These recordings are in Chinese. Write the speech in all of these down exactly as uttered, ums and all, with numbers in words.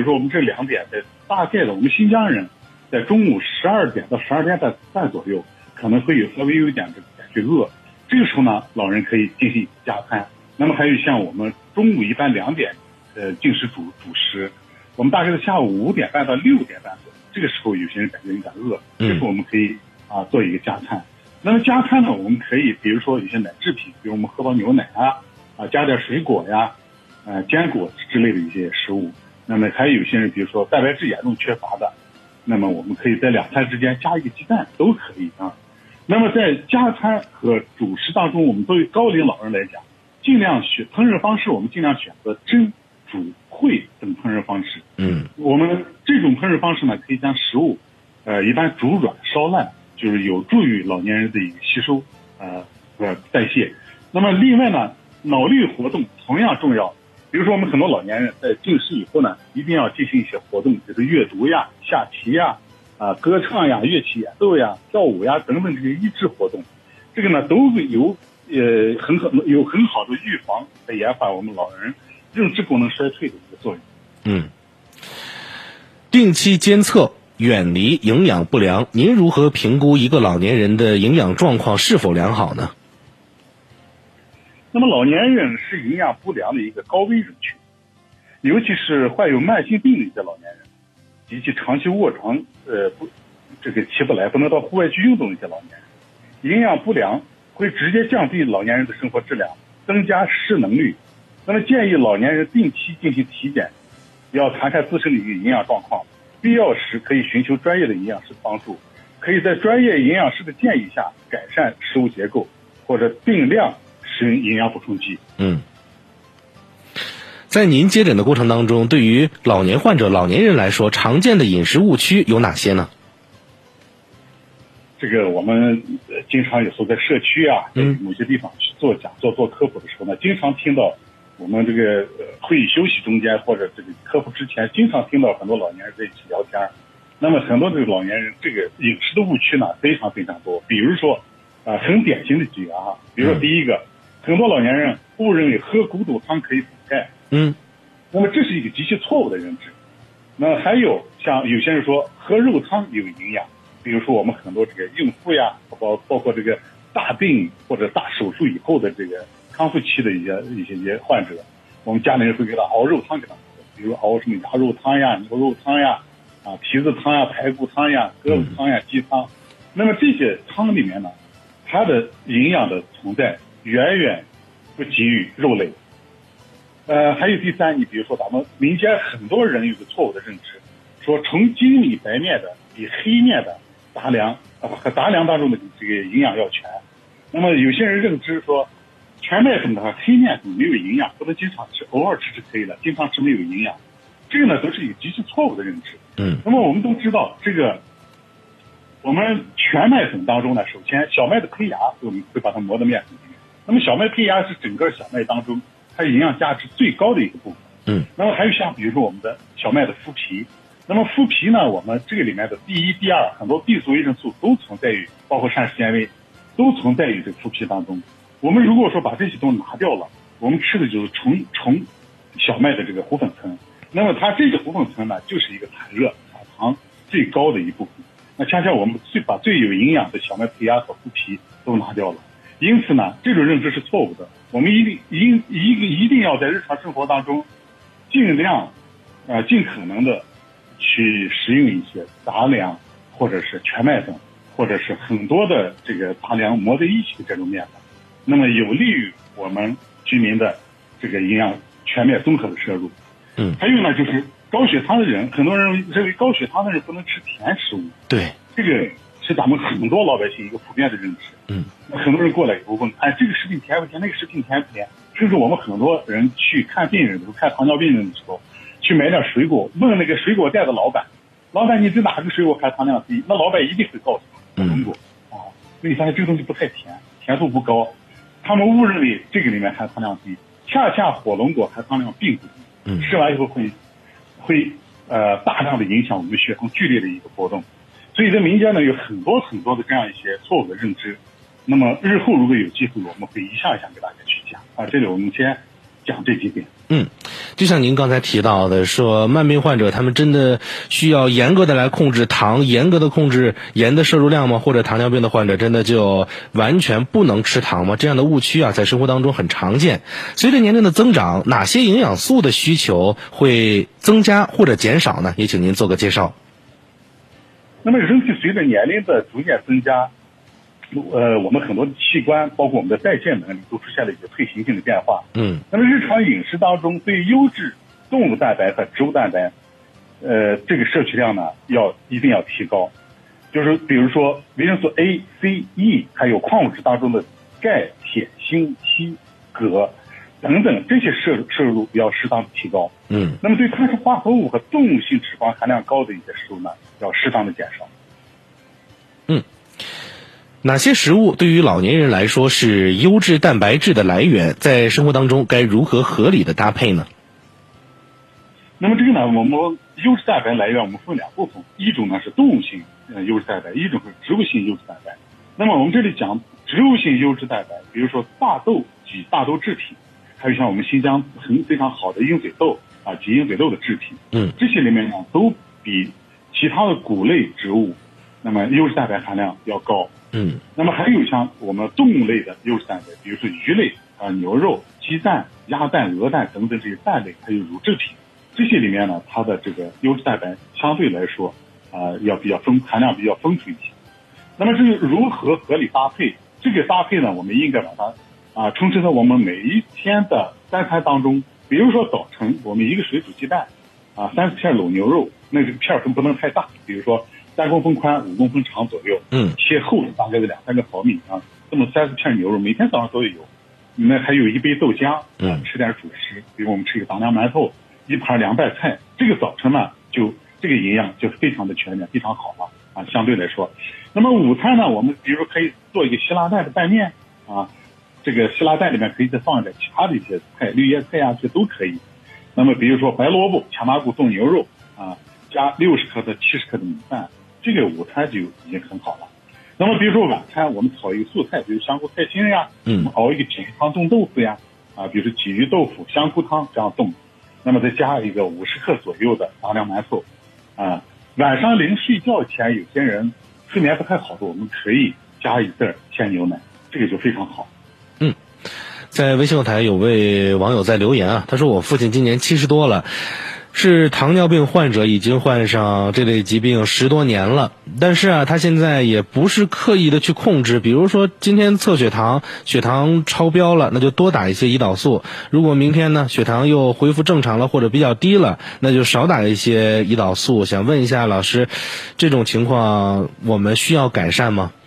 说我们这两点的大概的，我们新疆人在中午十二点到十二点半左右可能会有稍微有一点的感觉饿，这个时候呢，老人可以进行加餐。那么还有像我们中午一般两点呃进食主主食，我们大概是下午五点半到六点半左右，这个时候有些人感觉有点饿，这时候我们可以啊做一个加餐。那么加餐呢，我们可以比如说有些奶制品，比如我们喝到牛奶啊，啊加点水果呀，呃坚果之类的一些食物。那么还有些人比如说蛋白质严重缺乏的，那么我们可以在两餐之间加一个鸡蛋都可以啊。那么在加餐和主食当中，我们作为高龄老人来讲，尽量选烹饪方式，我们尽量选择蒸、煮、烩等烹饪方式。 嗯， 我们这种烹饪方式呢，可以将食物呃一般煮软烧烂，就是有助于老年人的一个吸收呃和代谢。那么另外呢，脑力活动同样重要。比如说我们很多老年人在进食以后呢，一定要进行一些活动，就是阅读呀、下棋呀、啊歌唱呀、乐器演奏呀、跳舞呀等等这些益智活动，这个呢都有呃很好有很好的预防和延缓我们老人认知功能衰退的一个作用。 嗯，定期监测，远离营养不良，您如何评估一个老年人的营养状况是否良好呢？ 那么老年人是营养不良的一个高危人群，尤其是患有慢性病的一些老年人，及其长期卧床呃不这个起不来，不能到户外去运动的一些老年人，营养不良会直接降低老年人的生活质量，增加失能率。那么建议老年人定期进行体检，要查看自身的一个营养状况，必要时可以寻求专业的营养师帮助，可以在专业营养师的建议下改善食物结构，或者定量使用营养补充剂。 嗯，在您接诊的过程当中，对于老年患者、老年人来说，常见的饮食误区有哪些呢？ 这个我们经常有时候在社区啊， 嗯， 某些地方去做讲座、做科普的时候呢，经常听到我们这个呃会议休息中间或者这个科普之前，经常听到很多老年人在一起聊天。那么很多这个老年人这个饮食的误区呢非常非常多，比如说啊、呃、很典型的几个啊，比如说第一个，很多老年人误认为喝骨头汤可以补钙， 嗯， 那么这是一个极其错误的认知。那还有像有些人说喝肉汤有营养，比如说我们很多这个孕妇呀，包包括这个大病或者大手术以后的这个康复期的一些一些一些患者，我们家里人会给他熬肉汤给他喝，比如熬什么鸭肉汤呀、牛肉汤呀、啊蹄子汤呀、排骨汤呀、鸽子汤呀、鸡汤。那么这些汤里面呢，它的营养的存在远远不及于肉类。呃，还有第三，你比如说咱们民间很多人有个错误的认知，说纯精米白面的比黑面的杂粮啊和杂粮当中的这个营养要全。那么有些人认知说全麦粉和黑面粉没有营养，不能经常吃，偶尔吃是可以的，经常吃没有营养。这个呢都是一个极其错误的认知。 嗯， 那么我们都知道这个我们全麦粉当中呢，首先小麦的胚芽我们会把它磨到面粉里面，那么小麦胚芽是整个小麦当中它营养价值最高的一个部分。 嗯， 那么还有像比如说我们的小麦的麸皮，那么麸皮呢，我们这个里面的第一、第二很多 B 族维生素都存在于，包括膳食纤维都存在于这个麸皮当中。我们如果说把这些都拿掉了，我们吃的就是纯纯小麦的这个糊粉层，那么它这个糊粉层呢，就是一个产热产糖最高的一部分。那恰恰我们最把最有营养的小麦胚芽和麸皮都拿掉了，因此呢，这种认知是错误的。我们一定一一个一定要在日常生活当中，尽量呃尽可能的去食用一些杂粮，或者是全麦粉，或者是很多的这个杂粮磨在一起的这种面粉，那么有利于我们居民的这个营养全面综合的摄入。 嗯， 还有呢，就是高血糖的人，很多人认为高血糖的人不能吃甜食物， 对， 这个是咱们很多老百姓一个普遍的认知。 嗯， 很多人过来以后问，哎，这个食品甜不甜？那个食品甜不甜？甚至我们很多人去看病人的时候，看糖尿病人的时候，去买点水果，问那个水果店的老板，老板你这哪个水果看糖量低？那老板一定会告诉他火龙果啊，所以发现这个东西不太甜，甜度不高，他们误认为这个里面含糖量低，恰恰火龙果含糖量并不低。 嗯， 吃完以后会会呃大量的影响我们血糖剧烈的一个波动。所以在民间呢有很多很多的这样一些错误的认知，那么日后如果有机会，我们会一项一项给大家去讲啊。这里我们先讲这几点。 嗯， 就像您刚才提到的，说慢病患者他们真的需要严格的来控制糖，严格的控制盐的摄入量吗？或者糖尿病的患者真的就完全不能吃糖吗？这样的误区啊，在生活当中很常见。随着年龄的增长，哪些营养素的需求会增加或者减少呢？也请您做个介绍。 那么人体随着年龄的逐渐增加，呃，我们很多的器官，包括我们的代谢能力，都出现了一个退行性的变化。 嗯。 那么日常饮食当中，对优质动物蛋白和植物蛋白，呃，这个摄取量呢，要一定要提高。就是比如说维生素 A、C、E， 还有矿物质当中的钙、铁、锌、硒、铬等等这些摄摄入要适当的提高。 嗯。 那么对碳水化合物和动物性脂肪含量高的一些食物呢，要适当的减少。 嗯。哪些食物对于老年人来说是优质蛋白质的来源？在生活当中该如何合理的搭配呢？ 那么这个呢，我们优质蛋白来源我们分两部分，一种呢是动物性呃优质蛋白，一种是植物性优质蛋白。那么我们这里讲植物性优质蛋白，比如说大豆及大豆制品，还有像我们新疆很非常好的鹰嘴豆啊及鹰嘴豆的制品， 嗯， 这些里面呢都比其他的谷类植物，那么优质蛋白含量要高。 嗯， 那么还有像我们动物类的优质蛋白，比如说鱼类啊、牛肉、鸡蛋、鸭蛋、鹅蛋等等这些蛋类，还有乳制品，这些里面呢，它的这个优质蛋白相对来说啊、呃、要比较丰含量比较丰富一些。那么这个如何合理搭配？这个搭配呢，我们应该把它啊充斥在我们每一天的三餐当中。比如说早晨我们一个水煮鸡蛋啊，三四片卤牛肉，那个片儿不能太大，比如说三公分宽五公分长左右， 嗯， 切厚的大概是两三个毫米啊，这么三四片牛肉，每天早上都有。那还有一杯豆浆， 嗯， 吃点主食，比如我们吃一个当凉馒头，一盘凉拌菜，这个早晨呢，就这个营养就非常的全面，非常好了啊，相对来说。那么午餐呢，我们比如说可以做一个希腊蛋的拌面啊，这个希腊蛋里面可以再放一点其他的一些菜，绿叶菜啊，这都可以。那么比如说白萝卜、卡麻菇炖牛肉啊，加六十克到七十克的米饭，这个午餐就已经很好了。那么比如说晚餐，我们炒一个素菜，比如香菇菜心呀， 嗯， 熬一个鲫鱼汤炖豆腐呀，啊，比如说鲫鱼豆腐、香菇汤这样炖，那么再加一个五十克左右的当凉馒头，啊，晚上临睡觉前，有些人睡眠不太好的，我们可以加一袋鲜牛奶，这个就非常好。 嗯，在微信后台有位网友在留言啊，他说我父亲今年七十多了。是糖尿病患者，已经患上这类疾病十多年了，但是啊，他现在也不是刻意的去控制，比如说今天测血糖，血糖超标了，那就多打一些胰岛素；如果明天呢，血糖又恢复正常了或者比较低了，那就少打一些胰岛素。想问一下老师，这种情况我们需要改善吗？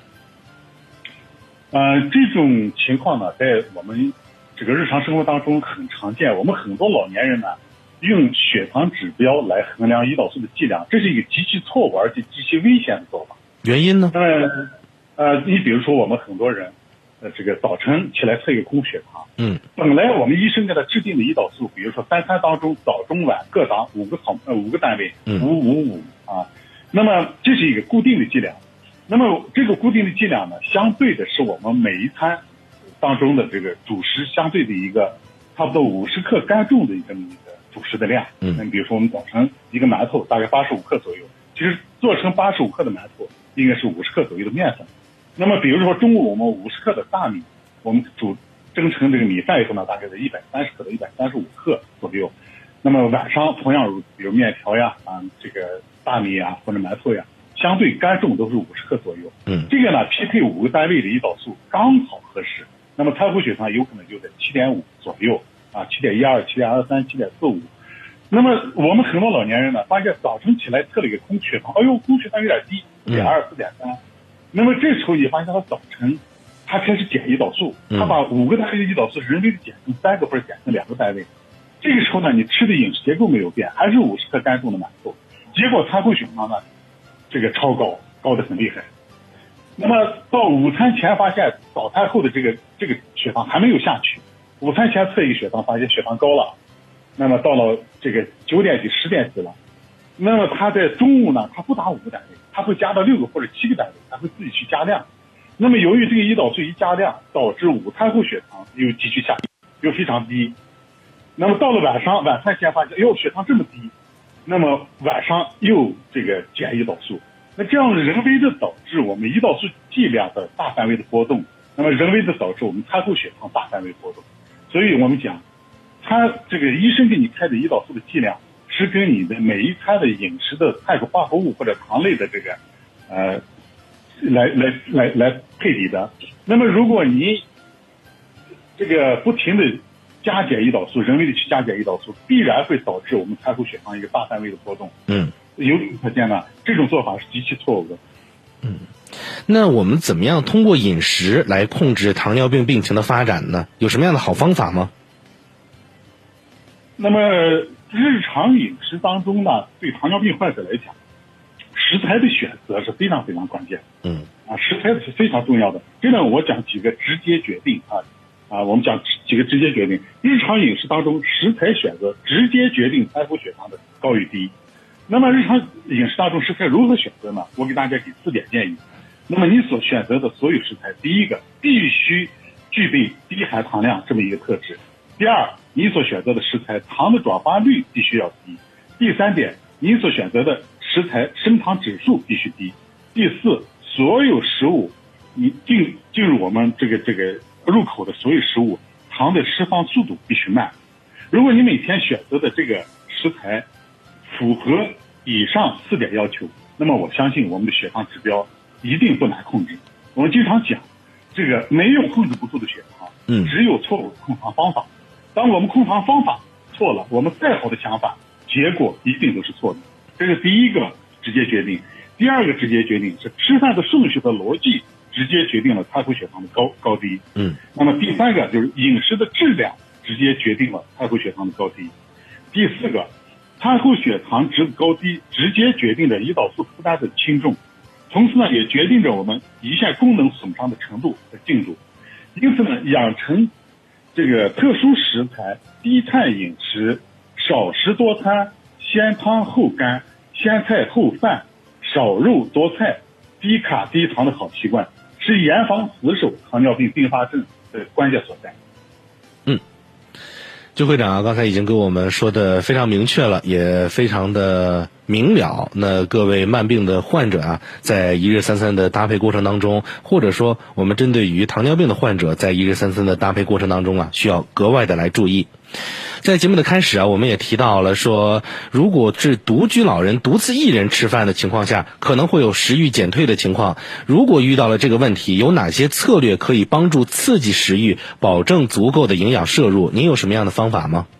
呃，这种情况呢，在我们这个日常生活当中很常见，我们很多老年人呢，用血糖指标来衡量胰岛素的剂量，这是一个极其错误而且极其危险的做法。 原因呢？ 那么，呃，你比如说我们很多人，呃，这个早晨起来测一个空血糖， 嗯， 本来我们医生给他制定的胰岛素，比如说三餐当中早中晚各打五个毫呃五个单位，五五五啊，那么这是一个固定的剂量。那么这个固定的剂量呢，相对的是我们每一餐当中的这个主食相对的一个差不多五十克干重的这么一个主食的量。 嗯， 那比如说我们早晨一个馒头大概八十五克左右，其实做成八十五克的馒头应该是五十克左右的面粉。那么比如说中午我们五十克的大米，我们煮蒸成这个米饭以后呢，大概在一百三十克到一百三十五克左右。那么晚上同样如比如面条呀啊这个大米呀或者馒头呀，相对干重都是五十克左右。 嗯， 这个呢匹配五个单位的胰岛素刚好合适。那么餐后血糖有可能就在七点五左右啊，七点一二、七点二三、七点四五。那么我们很多老年人呢，发现早晨起来测了一个空血糖，哎呦，空血糖有点低，四点二、四点三。那么这时候你发现他早晨他开始减胰岛素，他把五个单位的胰岛素人为的减成三个或者减成两个单位。这个时候呢，你吃的饮食结构没有变，还是五十克干重的馒头，结果餐后血糖呢，这个超高，高得很厉害。那么到午餐前发现早餐后的这个这个血糖还没有下去，午餐前测一个血糖发现血糖高了，那么到了这个九点几十点几了，那么他在中午呢，他不打五个单位，他会加到六个或者七个单位，他会自己去加量。那么由于这个胰岛素一加量，导致午餐后血糖又急剧下降，又非常低。 那么到了晚上，晚饭前发现，哟，血糖这么低，那么晚上又这个减胰岛素，那这样人为的导致我们胰岛素剂量的大范围的波动，那么人为的导致我们餐后血糖大范围波动。所以我们讲，他这个医生给你开的胰岛素的剂量是跟你的每一餐的饮食的碳水化合物或者糖类的这个呃来来来来配比的。那么如果你这个不停的加减胰岛素，人为的去加减胰岛素，必然会导致我们餐后血糖一个大范围的波动。 嗯， 由此可见呢，这种做法是极其错误的。 嗯，那我们怎么样通过饮食来控制糖尿病病情的发展呢？有什么样的好方法吗？ 那么日常饮食当中呢，对糖尿病患者来讲，食材的选择是非常非常关键。 嗯， 啊，食材是非常重要的。这呢，我讲几个直接决定啊啊，我们讲几个直接决定。日常饮食当中，食材选择直接决定餐后血糖的高与低。那么日常饮食当中食材如何选择呢？我给大家给四点建议。那么你所选择的所有食材，第一个必须具备低含糖量这么一个特质。第二，你所选择的食材糖的转化率必须要低。第三点，你所选择的食材升糖指数必须低。第四，所有食物你进进入我们这个这个入口的所有食物，糖的释放速度必须慢。如果你每天选择的这个食材符合以上四点要求，那么我相信我们的血糖指标一定不难控制。我们经常讲，这个没有控制不住的血糖， 嗯， 只有错误的控糖方法。当我们控糖方法错了，我们再好的想法，结果一定都是错的。这是第一个直接决定。第二个直接决定是吃饭的顺序和逻辑直接决定了餐后血糖的高高低。 嗯， 那么第三个就是饮食的质量直接决定了餐后血糖的高低。第四个，餐后血糖值的高低直接决定着胰岛素负担的轻重，同时呢也决定着我们胰腺功能损伤的程度和进度。因此呢，养成这个特殊食材、低碳饮食、少食多餐、先汤后干、先菜后饭、少肉多菜、低卡低糖的好习惯，是严防死守糖尿病并发症的关键所在。 嗯，周会长啊，刚才已经给我们说的非常明确了，也非常的明了。那各位慢病的患者啊，在一日三餐的搭配过程当中，或者说我们针对于糖尿病的患者，在一日三餐的搭配过程当中啊，需要格外的来注意。在节目的开始啊，我们也提到了说，如果是独居老人独自一人吃饭的情况下，可能会有食欲减退的情况。如果遇到了这个问题，有哪些策略可以帮助刺激食欲，保证足够的营养摄入？您有什么样的方法吗？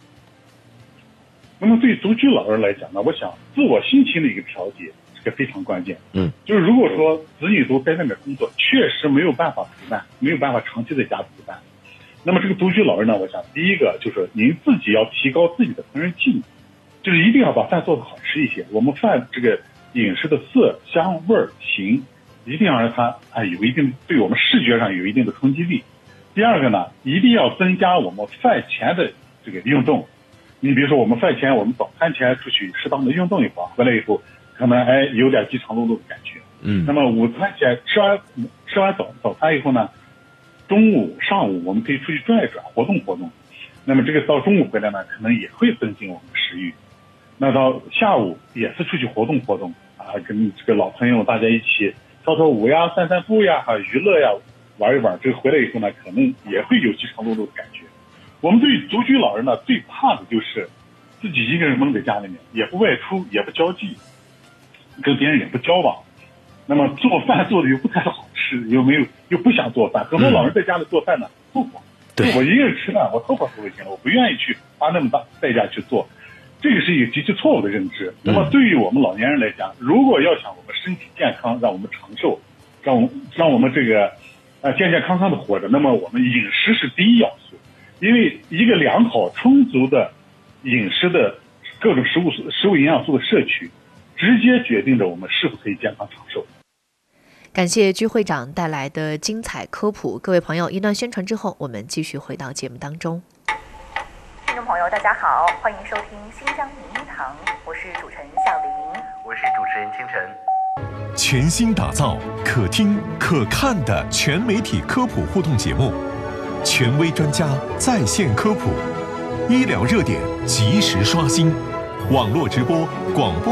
那么对独居老人来讲呢，我想自我心情的一个调节是个非常关键。 嗯， 就是如果说子女都在外面工作，确实没有办法陪伴，没有办法长期在家陪伴。那么这个独居老人呢，我想第一个就是您自己要提高自己的烹饪技能，就是一定要把饭做得好吃一些。我们饭这个饮食的色香味形，一定要让它哎有一定对我们视觉上有一定的冲击力。第二个呢，一定要增加我们饭前的这个运动。你比如说我们饭前，我们早餐前出去适当的运动一会儿，回来以后可能哎有点饥肠辘辘的感觉。 嗯， 那么午餐前吃完吃完早早餐以后呢，中午、上午我们可以出去转一转，活动活动。那么这个到中午回来呢，可能也会增进我们的食欲。那到下午也是出去活动活动啊，跟这个老朋友大家一起跳跳舞呀、散散步呀、啊、娱乐呀，玩一玩。这个回来以后呢，可能也会有饥肠辘辘的感觉。我们对独居老人呢，最怕的就是自己一个人闷在家里面，也不外出，也不交际，跟别人也不交往。那么做饭做的又不太好吃，又没有又不想做饭。很多老人在家里做饭呢，凑合。 对， 我一个人吃饭，我凑合凑合行了，我不愿意去花那么大代价去做。这个是一个极其错误的认知。那么对于我们老年人来讲，如果要想我们身体健康，让我们长寿，让我们让我们这个呃健健康康的活着，那么我们饮食是第一要素。因为一个良好充足的饮食的各种食物食物营养素的摄取，直接决定着我们是否可以健康长寿。 感谢居会长带来的精彩科普。各位朋友，一段宣传之后，我们继续回到节目当中。 听众朋友大家好，欢迎收听新疆名医堂，我是主持人夏玲， 我是主持人清晨。 全新打造可听可看的全媒体科普互动节目，权威专家在线科普， 医疗热点及时刷新，网络直播、广播。